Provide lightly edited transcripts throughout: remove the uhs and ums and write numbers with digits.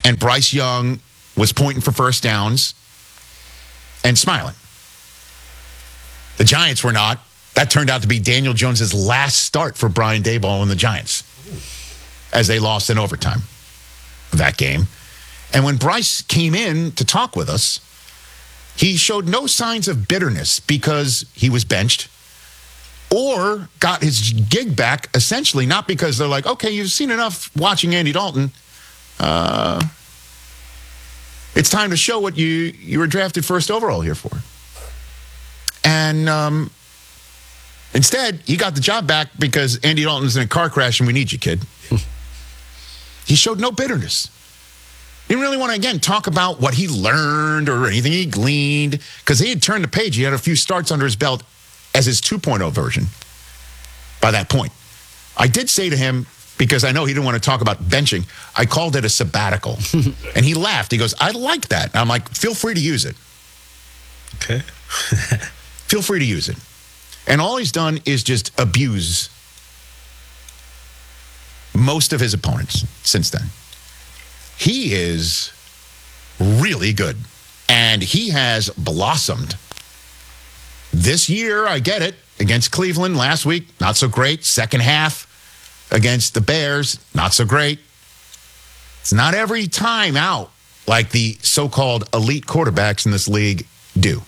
and Bryce Young was pointing for first downs and smiling. The Giants were not. That turned out to be Daniel Jones's last start for Brian Daboll and the Giants as they lost in overtime that game. And when Bryce came in to talk with us, he showed no signs of bitterness because he was benched or got his gig back, essentially, not because they're like, okay, you've seen enough watching Andy Dalton. It's time to show what you were drafted first overall here for. And instead, he got the job back because Andy Dalton's in a car crash and we need you, kid. He showed no bitterness. He didn't really want to, again, talk about what he learned or anything he gleaned because he had turned the page. He had a few starts under his belt as his 2.0 version by that point. I did say to him, because I know he didn't want to talk about benching, I called it a sabbatical. And he laughed. He goes, I like that. And I'm like, feel free to use it. Okay. Feel free to use it. And all he's done is just abuse most of his opponents since then. He is really good. And he has blossomed. This year, I get it. Against Cleveland last week, not so great. Second half against the Bears, not so great. It's not every time out like the so-called elite quarterbacks in this league do.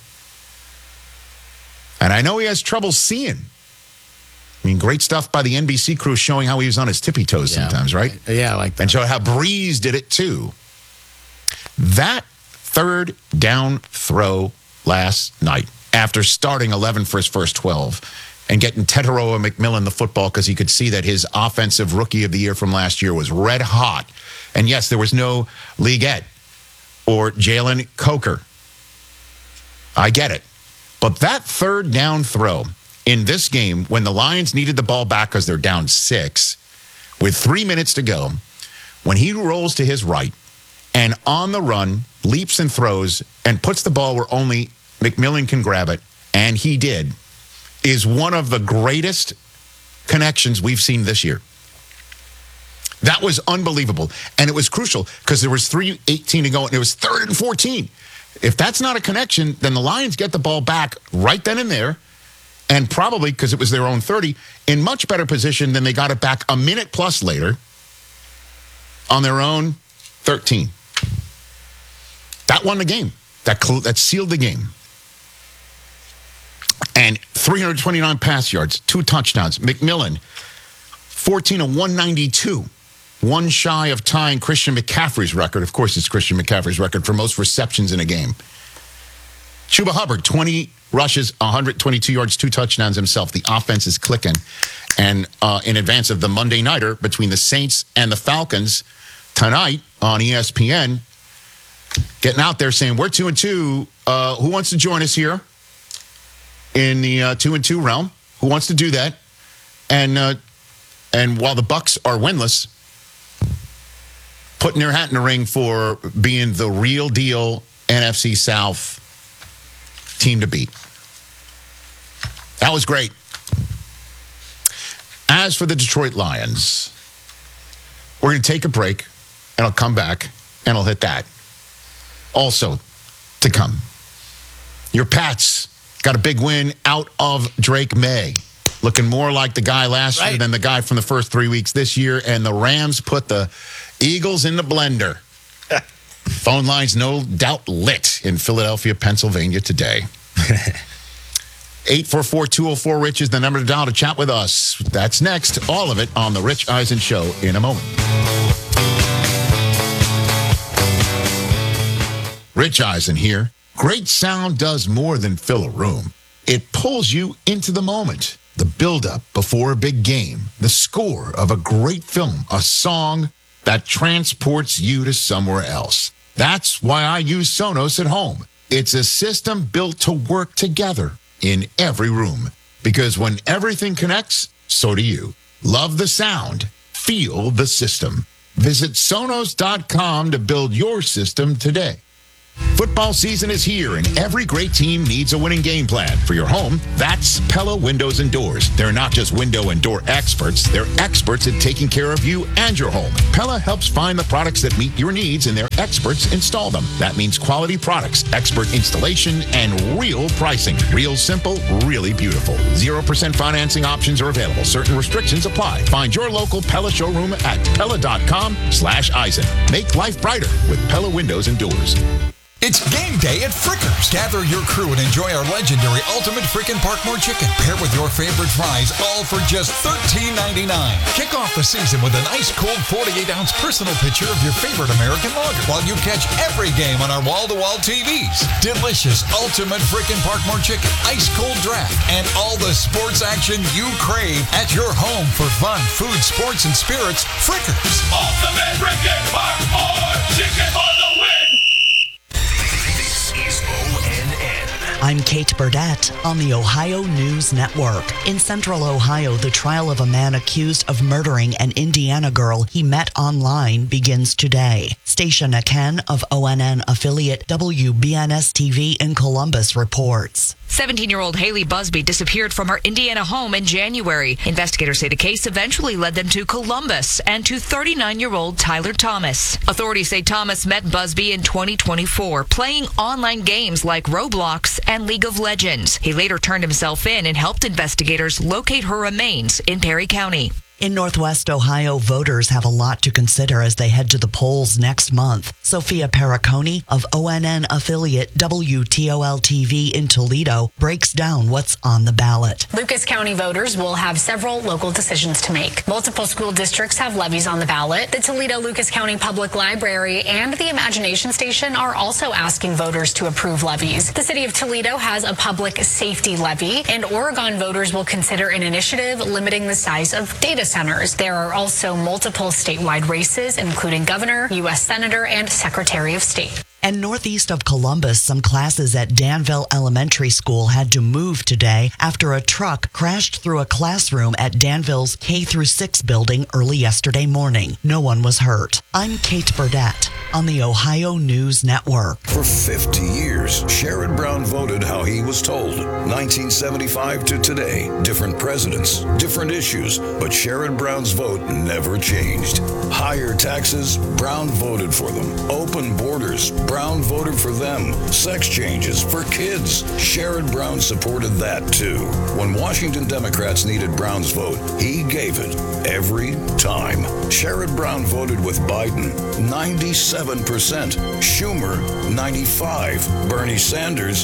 And I know he has trouble seeing. I mean, great stuff by the NBC crew showing how he was on his tippy toes sometimes, right? Yeah, I like that. And show how Breeze did it too. That third down throw last night, after starting 11 for his first 12 and getting Tetairoa McMillan the football because he could see that his offensive rookie of the year from last year was red hot. And yes, there was no Leggett or Jalen Coker. I get it. But that third down throw in this game when the Lions needed the ball back because they're down 6 with 3 minutes to go, when he rolls to his right and on the run, leaps and throws and puts the ball where only McMillan can grab it, and he did, is one of the greatest connections we've seen this year. That was unbelievable. And it was crucial because there was 3:18 to go, and it was 3rd and 14. If that's not a connection, then the Lions get the ball back right then and there, and probably, because it was their own 30, in much better position than they got it back a minute plus later on their own 13. That won the game. That sealed the game. And 329 pass yards, 2 touchdowns. McMillan, 14 of 192. One shy of tying Christian McCaffrey's record. Of course, it's Christian McCaffrey's record for most receptions in a game. Chuba Hubbard, 20 rushes, 122 yards, 2 touchdowns himself. The offense is clicking. And in advance of the Monday Nighter between the Saints and the Falcons tonight on ESPN, getting out there saying, we're 2-2. Who wants to join us here in the 2-2 realm? Who wants to do that? And while the Bucs are winless, putting their hat in the ring for being the real deal NFC South team to beat. That was great. As for the Detroit Lions, we're going to take a break, and I'll come back, and I'll hit that. Also to come, your Pats got a big win out of Drake May. Looking more like the guy last year than the guy from the first 3 weeks this year. And the Rams put the Eagles in the blender. Phone lines no doubt lit in Philadelphia, Pennsylvania today. 844-204-RICH is the number to dial to chat with us. That's next. All of it on The Rich Eisen Show in a moment. Rich Eisen here. Great sound does more than fill a room. It pulls you into the moment. The build-up before a big game. The score of a great film. A song that transports you to somewhere else. That's why I use Sonos at home. It's a system built to work together in every room. Because when everything connects, so do you. Love the sound. Feel the system. Visit Sonos.com to build your system today. Football season is here, and every great team needs a winning game plan. For your home, that's Pella Windows and Doors. They're not just window and door experts, they're experts at taking care of you and your home. Pella helps find the products that meet your needs, and their experts install them. That means quality products, expert installation, and real pricing. Real simple, really beautiful. 0% financing options are available. Certain restrictions apply. Find your local Pella showroom at Pella.com/Eisen. Make life brighter with Pella Windows and Doors. It's game day at Frickers. Gather your crew and enjoy our legendary Ultimate Frickin' Parkmore Chicken. Pair with your favorite fries, all for just $13.99. Kick off the season with an ice-cold 48-ounce personal picture of your favorite American lager while you catch every game on our wall-to-wall TVs. Delicious Ultimate Frickin' Parkmore Chicken, ice-cold draft, and all the sports action you crave at your home for fun, food, sports, and spirits. Frickers. Ultimate Frickin' Parkmore Chicken for the win! This is ONN. I'm Kate Burdett on the Ohio News Network. In Central Ohio, the trial of a man accused of murdering an Indiana girl he met online begins today. Stacia Ken of ONN affiliate WBNS-TV in Columbus reports. 17-year-old Haley Busby disappeared from her Indiana home in January. Investigators say the case eventually led them to Columbus and to 39-year-old Tyler Thomas. Authorities say Thomas met Busby in 2024, playing online games like Roblox and League of Legends. He later turned himself in and helped investigators locate her remains in Perry County. In Northwest Ohio, voters have a lot to consider as they head to the polls next month. Sophia Perricone of ONN affiliate WTOL-TV in Toledo breaks down what's on the ballot. Lucas County voters will have several local decisions to make. Multiple school districts have levies on the ballot. The Toledo-Lucas County Public Library and the Imagination Station are also asking voters to approve levies. The city of Toledo has a public safety levy, and Oregon voters will consider an initiative limiting the size of data centers. There are also multiple statewide races, including governor, U.S. senator, and secretary of state. And northeast of Columbus, some classes at Danville Elementary School had to move today after a truck crashed through a classroom at Danville's K-6 building early yesterday morning. No one was hurt. I'm Kate Burdett on the Ohio News Network. For 50 years, Sherrod Brown voted how he was told. 1975 to today, different presidents, different issues, but Sherrod Brown's vote never changed. Higher taxes, Brown voted for them. Open borders, Brown voted for them. Sex changes for kids, Sherrod Brown supported that too. When Washington Democrats needed Brown's vote, he gave it every time. Sherrod Brown voted with Biden, 97%. Schumer, 95%. Bernie Sanders,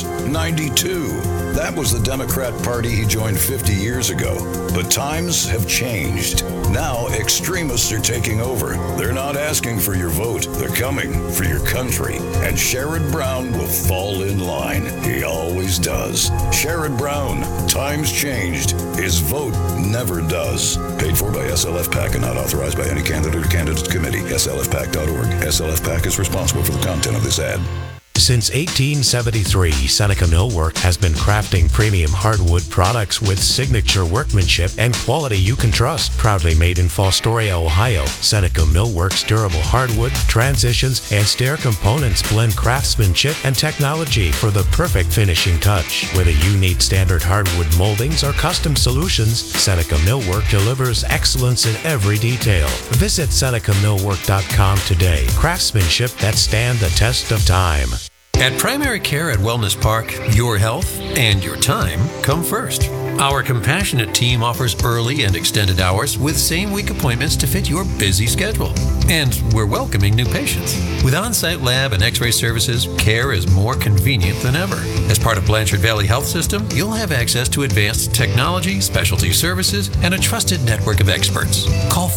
92%. That was the Democrat Party he joined 50 years ago. But times have changed. Now extremists are taking over. They're not asking for your vote. They're coming for your country. And Sherrod Brown will fall in line. He always does. Sherrod Brown, times changed. His vote never does. Paid for by SLF PAC and not authorized by any candidate or candidate committee. SLFPAC.org. SLF PAC is responsible for the content of this ad. Since 1873, Seneca Millwork has been crafting premium hardwood products with signature workmanship and quality you can trust. Proudly made in Fostoria, Ohio, Seneca Millwork's durable hardwood, transitions, and stair components blend craftsmanship and technology for the perfect finishing touch. Whether you need standard hardwood moldings or custom solutions, Seneca Millwork delivers excellence in every detail. Visit SenecaMillwork.com today. Craftsmanship that stand the test of time. At Primary Care at Wellness Park, your health and your time come first. Our compassionate team offers early and extended hours with same-week appointments to fit your busy schedule. And we're welcoming new patients. With on-site lab and x-ray services, care is more convenient than ever. As part of Blanchard Valley Health System, you'll have access to advanced technology, specialty services, and a trusted network of experts. Call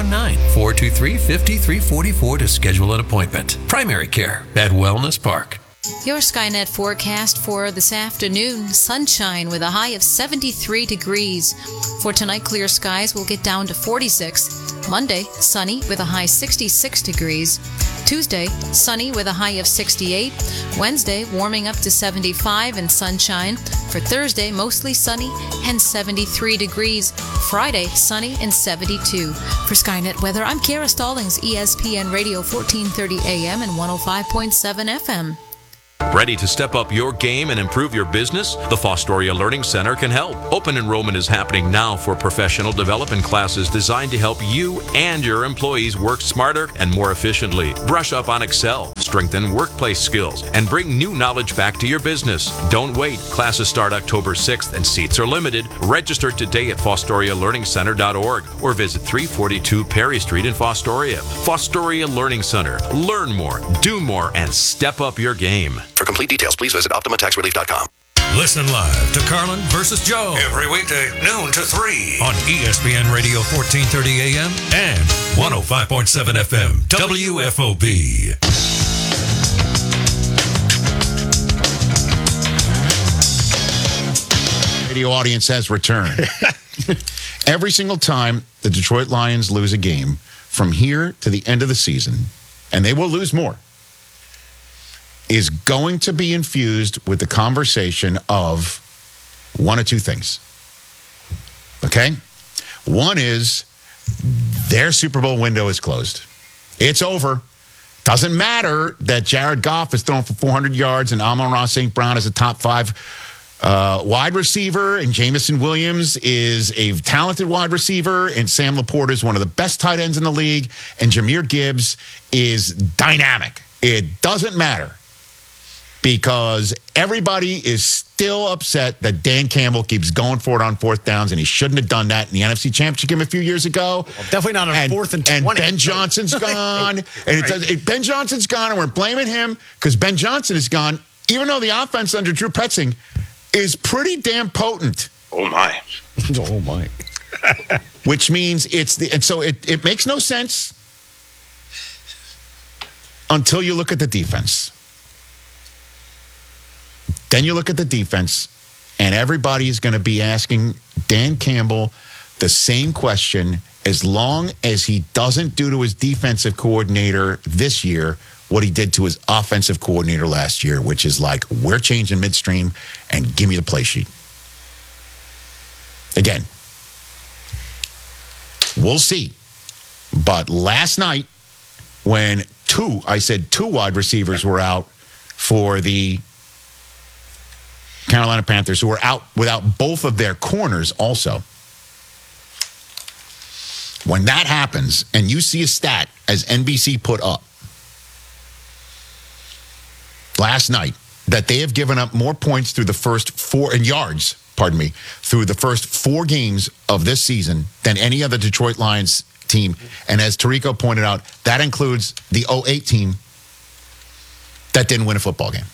419-423-5344 to schedule an appointment. Primary Care at Wellness Park. Your Skynet forecast for this afternoon, sunshine with a high of 73 degrees. For tonight, clear skies will get down to 46. Monday, sunny with a high 66 degrees. Tuesday, sunny with a high of 68. Wednesday, warming up to 75 and sunshine. For Thursday, mostly sunny and 73 degrees. Friday, sunny and 72. For Skynet Weather, I'm Kara Stallings, ESPN Radio 1430 AM and 105.7 FM. Ready to step up your game and improve your business? The Fostoria Learning Center can help. Open enrollment is happening now for professional development classes designed to help you and your employees work smarter and more efficiently. Brush up on Excel, strengthen workplace skills, and bring new knowledge back to your business. Don't wait. Classes start October 6th and seats are limited. Register today at FostoriaLearningCenter.org or visit 342 Perry Street in Fostoria. Fostoria Learning Center. Learn more, do more, and step up your game. For complete details, please visit OptimaTaxRelief.com. Listen live to Carlin versus Joe Every weekday, noon to 3. on ESPN Radio 1430 AM and 105.7 FM WFOB. Radio audience has returned. Every single time the Detroit Lions lose a game from here to the end of the season, and they will lose more, is going to be infused with the conversation of one of two things. Okay? One is their Super Bowl window is closed. It's over. Doesn't matter that Jared Goff is throwing for 400 yards and Amon-Ra St. Brown is a top 5 wide receiver, and Jamison Williams is a talented wide receiver, and Sam Laporta is one of the best tight ends in the league, and Jahmyr Gibbs is dynamic. It doesn't matter, because everybody is still upset that Dan Campbell keeps going for it on fourth downs, and he shouldn't have done that in the NFC Championship game a few years ago. Well, definitely not on 4th and 20. And Ben Johnson's gone. And Ben Johnson's gone, and we're blaming him because Ben Johnson is gone, even though the offense under Drew Petzing is pretty damn potent. Oh, my. Oh, my. Which means and so it makes no sense until you look at the defense. Then you look at the defense, and everybody is going to be asking Dan Campbell the same question as long as he doesn't do to his defensive coordinator this year what he did to his offensive coordinator last year, which is like, we're changing midstream and give me the play sheet. Again, we'll see. But last night, when two wide receivers were out for the Carolina Panthers, who were out without both of their corners also. When that happens, and you see a stat, as NBC put up last night, that they have given up more points through the first 4 yards, through the first 4 games of this season than any other Detroit Lions team. And as Tirico pointed out, that includes the 2008 team that didn't win a football game.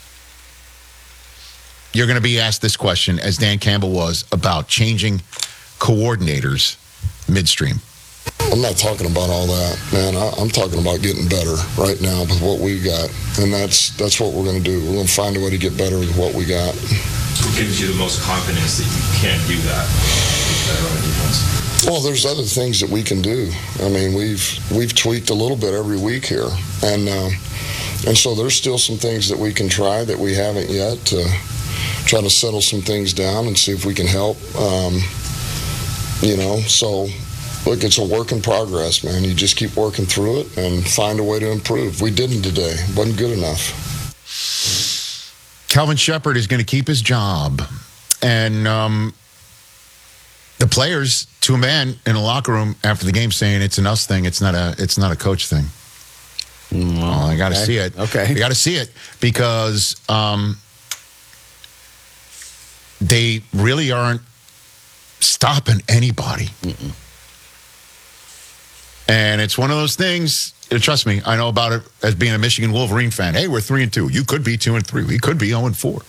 You're going to be asked this question, as Dan Campbell was, about changing coordinators midstream. I'm not talking about all that, man. I'm talking about getting better right now with what we've got. And that's what we're going to do. We're going to find a way to get better with what we got. What gives you the most confidence that you can do that better on defense? Well, there's other things that we can do. I mean, we've tweaked a little bit every week here. And so there's still some things that we can try that we haven't yet to try to settle some things down and see if we can help. So look, it's a work in progress, man. You just keep working through it and find a way to improve. We didn't today. Wasn't good enough. Kelvin Shepherd is going to keep his job. And the players, to a man in the locker room after the game, saying it's an us thing. It's not a coach thing. Well, I got to see it. Okay. You got to see it because they really aren't stopping anybody. Mm-mm. And it's one of those things, trust me, I know about it as being a Michigan Wolverine fan. Hey, we're 3-2. You could be 2-3. We could be 0-4.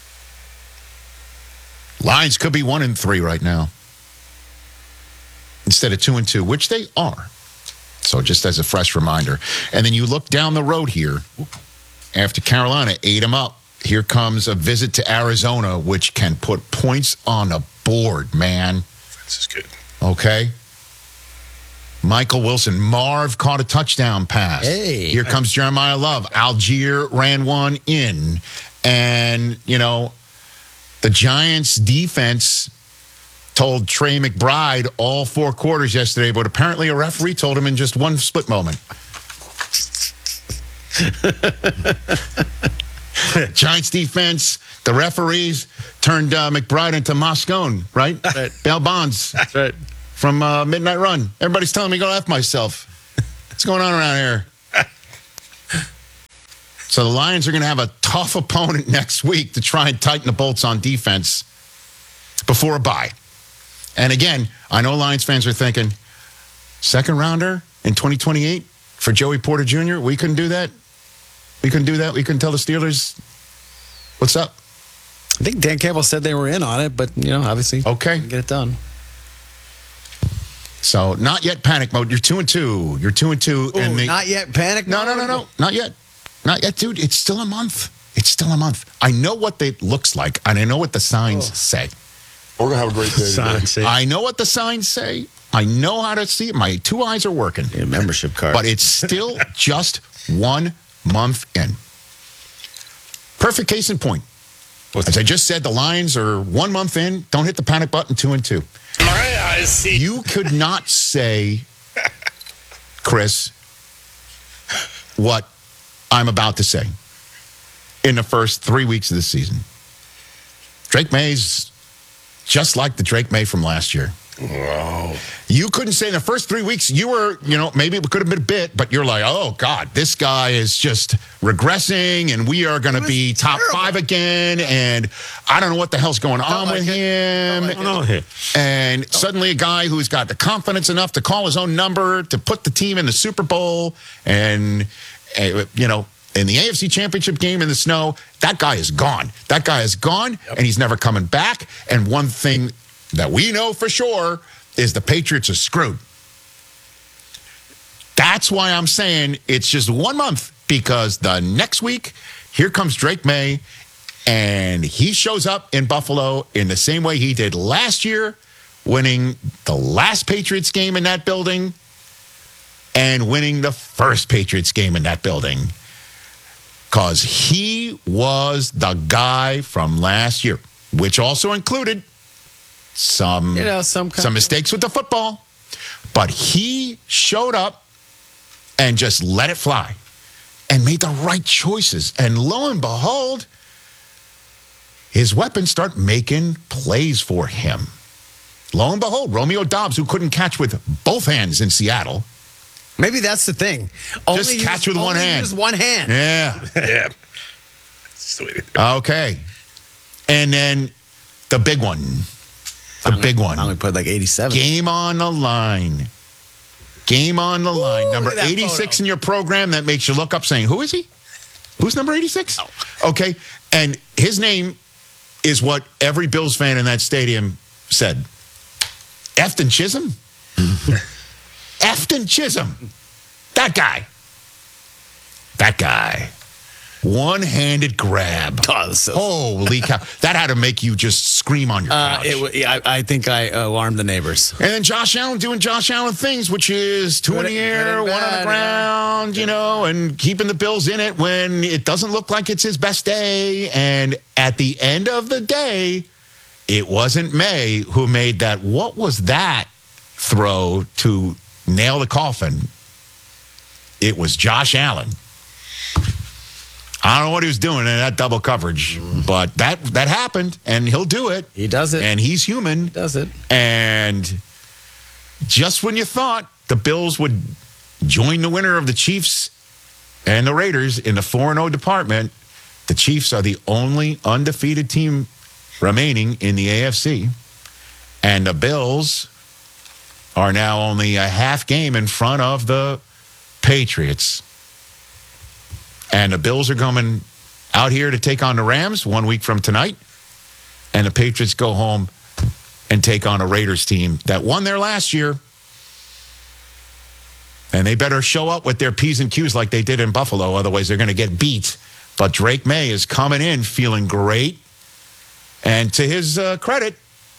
Lions could be 1-3 right now instead of 2-2, which they are. So just as a fresh reminder. And then you look down the road here, after Carolina ate them up, here comes a visit to Arizona, which can put points on the board, man. This is good. Okay. Michael Wilson. Marv caught a touchdown pass. Hey. Here comes Jeremiah Love. Algier ran one in. And, the Giants defense told Trey McBride all 4 quarters yesterday, but apparently a referee told him in just one split moment. Giants defense, the referees turned McBride into Moscone, right? Bail Bonds. That's right. From Midnight Run. Everybody's telling me to go F myself. What's going on around here? So the Lions are going to have a tough opponent next week to try and tighten the bolts on defense before a bye. And again, I know Lions fans are thinking, second rounder in 2028 for Joey Porter Jr.? We couldn't do that? We couldn't do that? We couldn't tell the Steelers what's up? I think Dan Campbell said they were in on it, but, obviously, okay, get it done. So, not yet panic mode. You're 2-2. You're 2-2. Ooh, not yet panic mode? No. Not yet. Not yet, dude. It's still a month. I know what it looks like, and I know what the signs say. We're going to have a great day today. I know what the signs say. I know how to see it. My two eyes are working. Your membership card. But it's still just 1 month in. Perfect case in point. As I just said, the Lions are 1 month in. Don't hit the panic button, 2-2. My eyes see. You could not say, Chris, what I'm about to say in the first 3 weeks of the season. Drake May's just like the Drake May from last year. Wow. You couldn't say in the first 3 weeks, you were, maybe it could have been a bit, but you're like, oh, God, this guy is just regressing, and we are going to be top 5 again, and I don't know what the hell's going on with him. And suddenly a guy who's got the confidence enough to call his own number, to put the team in the Super Bowl, and, in the AFC Championship game in the snow, that guy is gone. That guy is gone, and he's never coming back. And one thing that we know for sure is the Patriots are screwed. That's why I'm saying it's just 1 month, because the next week, here comes Drake May, and he shows up in Buffalo in the same way he did last year, winning the last Patriots game in that building and winning the first Patriots game in that building. Because he was the guy from last year, which also included some mistakes with the football. But he showed up and just let it fly and made the right choices. And lo and behold, his weapons start making plays for him. Lo and behold, Romeo Doubs, who couldn't catch with both hands in Seattle. Maybe that's the thing. Just catch with one hand. Use one hand. Yeah. Sweet. Okay. And then the big one. Big one. I only put like 87. Game on the line. Game on the line. Number 86 photo in your program, that makes you look up saying, who is he? Who's number 86? Oh. Okay. And his name is what every Bills fan in that stadium said. Efton Chisholm? Efton Chisholm. That guy. One-handed grab. Oh, holy cow. That had to make you just scream on your couch. I think I alarmed the neighbors. And then Josh Allen doing Josh Allen things, which is 2 in the air, 1 on the ground, and keeping the Bills in it when it doesn't look like it's his best day. And at the end of the day, it wasn't May who made that. What was that throw to nail the coffin? It was Josh Allen. I don't know what he was doing in that double coverage, but that happened, and he'll do it. He does it. And he's human. He does it. And just when you thought the Bills would join the winner of the Chiefs and the Raiders in the 4-0 department, the Chiefs are the only undefeated team remaining in the AFC. And the Bills are now only a half game in front of the Patriots. And the Bills are coming out here to take on the Rams 1 week from tonight. And the Patriots go home and take on a Raiders team that won there last year. And they better show up with their P's and Q's like they did in Buffalo. Otherwise, they're going to get beat. But Drake May is coming in feeling great. And to his credit,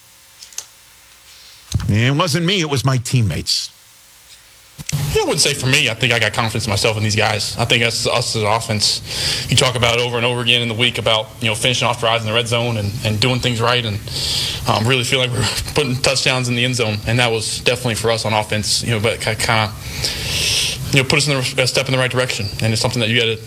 it wasn't me. It was my teammates. I wouldn't say for me. I think I got confidence in myself and these guys. I think us as an offense, you talk about over and over again in the week about finishing off drives in the red zone and doing things right, and really feel like we're putting touchdowns in the end zone, and that was definitely for us on offense. But kind of put us in a step in the right direction, and it's something that you got to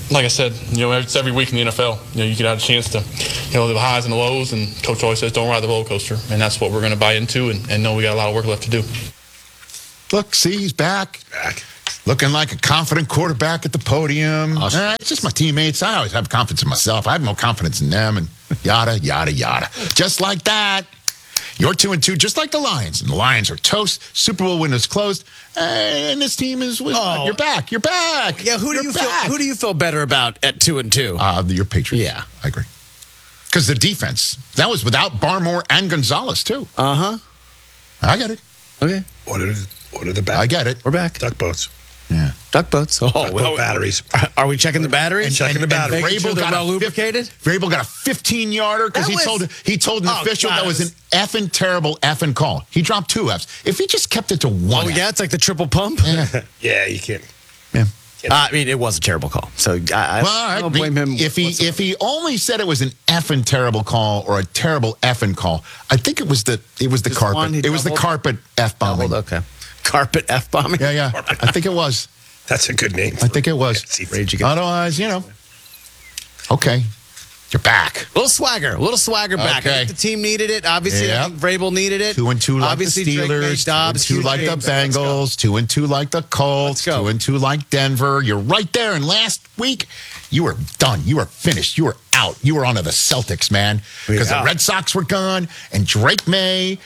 like I said, it's every week in the NFL. You get out a chance to, the highs and the lows, and Coach always says, don't ride the roller coaster. And that's what we're going to buy into and know we got a lot of work left to do. Look, see, he's back. Looking like a confident quarterback at the podium. It's just my teammates. I always have confidence in myself. I have no confidence in them, and yada, yada, yada. Just like that. You're 2-2, just like the Lions. And the Lions are toast. Super Bowl windows closed. And this team is you're back. You're back. Yeah, who do you feel better about at 2-2? Your Patriots. Yeah. I agree. Because the defense, that was without Barmore and Gonzalez, too. Uh-huh. I get it. Okay. What are the batteries? I get it. We're back. Duck boats. Yeah. Duck boats. Oh, batteries. Are we checking the batteries? Checking the batteries. Vrabel got well lubricated? Vrabel got a 15-yarder because he told an official that was an effing terrible effing call. He dropped 2 Fs. If he just kept it to 1 Oh, F. yeah, it's like the triple pump? Yeah, you can't. Yeah. I mean, it was a terrible call. So I don't blame him. If he only said it was an effing terrible call or a terrible effing call, I think it was the carpet. It was the carpet F-bombing. Okay. Carpet F-bombing? Yeah. I think it was. That's a good name. I think it was. Otherwise, Okay. You're back. A little swagger back. Okay. I think the team needed it. Obviously, I think Vrabel needed it. 2-2 like Obviously, the Steelers. 2-2 like the Bengals. 2-2 like the Colts. 2-2 like Denver. You're right there. And last week, you were done. You were finished. You were out. You were onto the Celtics, man. Because the Red Sox were gone. And Drake May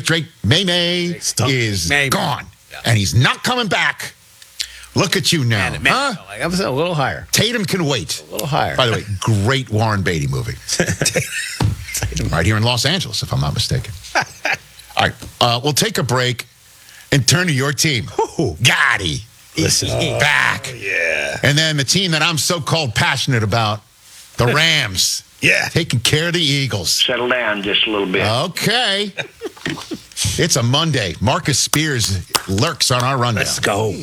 is gone. Yeah. And he's not coming back. Look at you now. I was a little higher. Tatum can wait. A little higher. By the way, great Warren Beatty movie. Right here in Los Angeles, if I'm not mistaken. All right, we'll take a break and turn to your team. Gotti. Listen. Back. Yeah. And then the team that I'm so-called passionate about, the Rams. Yeah. Taking care of the Eagles. Settle down just a little bit. Okay. It's a Monday. Marcus Spears lurks on our rundown. Let's go.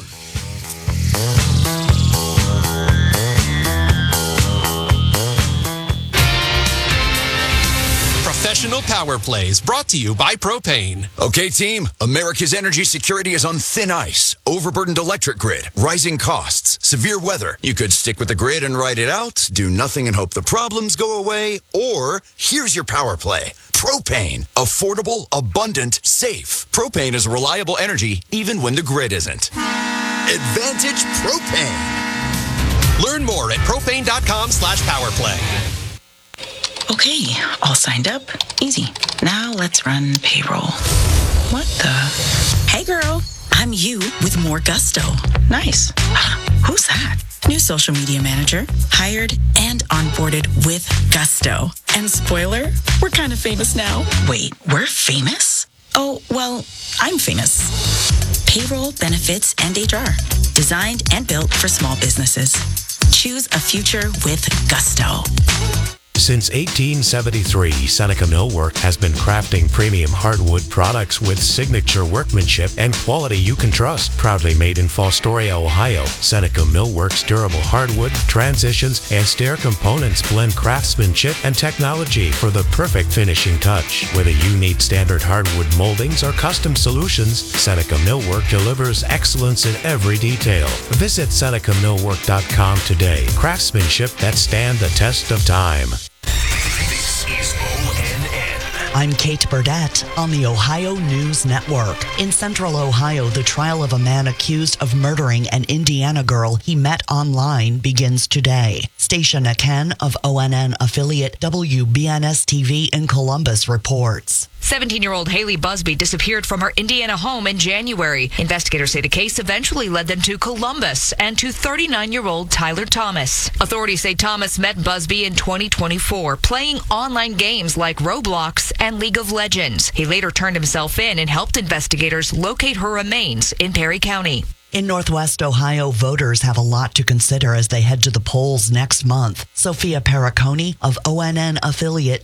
Professional Power Plays brought to you by Propane. Okay, team. America's energy security is on thin ice. Overburdened electric grid, rising costs, severe weather. You could stick with the grid and ride it out, do nothing and hope the problems go away, or here's your power play. Propane. Affordable, abundant, safe. Propane is reliable energy even when the grid isn't. Advantage Propane. Learn more at propane.com/powerplay. Okay, all signed up. Easy. Now let's run payroll. What the? Hey girl, I'm you with more gusto. Nice. Who's that? New social media manager, hired and onboarded with gusto. And spoiler, we're kind of famous now. Wait, we're famous? Oh, well, I'm famous. Payroll, benefits, and HR. Designed and built for small businesses. Choose a future with gusto. Since 1873, Seneca Millwork has been crafting premium hardwood products with signature workmanship and quality you can trust. Proudly made in Fostoria, Ohio, Seneca Millwork's durable hardwood, transitions, and stair components blend craftsmanship and technology for the perfect finishing touch. Whether you need standard hardwood moldings or custom solutions, Seneca Millwork delivers excellence in every detail. Visit SenecaMillwork.com today. Craftsmanship that stand the test of time. This is ONN. I'm Kate Burdett on the Ohio News Network. In Central Ohio, the trial of a man accused of murdering an Indiana girl he met online begins today. Stacia Naken of ONN affiliate WBNS-TV in Columbus reports. 17-year-old Haley Busby disappeared from her Indiana home in January. Investigators say the case eventually led them to Columbus and to 39-year-old Tyler Thomas. Authorities say Thomas met Busby in 2024, playing online games like Roblox and League of Legends. He later turned himself in and helped investigators locate her remains in Perry County. In Northwest Ohio, voters have a lot to consider as they head to the polls next month. Sophia Perricone of ONN affiliate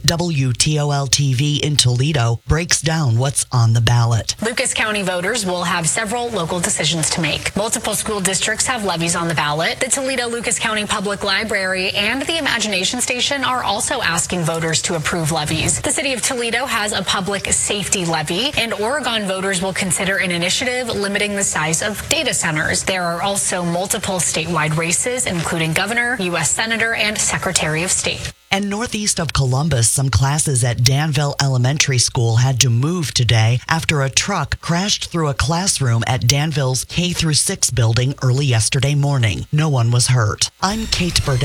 WTOL-TV in Toledo breaks down what's on the ballot. Lucas County voters will have several local decisions to make. Multiple school districts have levies on the ballot. The Toledo Lucas County Public Library and the Imagination Station are also asking voters to approve levies. The city of Toledo has a public safety levy, and Oregon voters will consider an initiative limiting the size of data centers. There are also multiple statewide races, including governor, U.S. Senator, and Secretary of State. And northeast of Columbus, some classes at Danville Elementary School had to move today after a truck crashed through a classroom at Danville's K-6 building early yesterday morning. No one was hurt. I'm Kate Burdett.